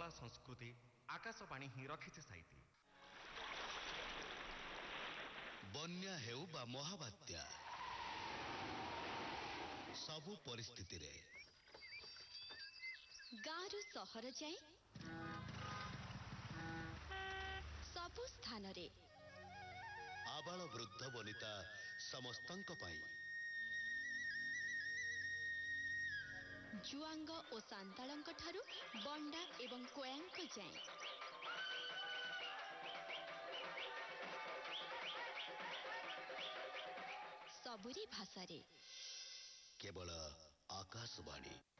कला संस्कृति आकाशवाणी ही रखिছে साइती। बन्या हेउ बा महाबात्या सबु परिस्थिति रे गारु सहर जाए सबु स्थान रे आबाल वृद्ध वनिता समस्तंक पाई जुआंग और सांतालंक ठारू बंडा एवं कोयांक जाए सबुरी भाषा रे केवल आकाशवाणी।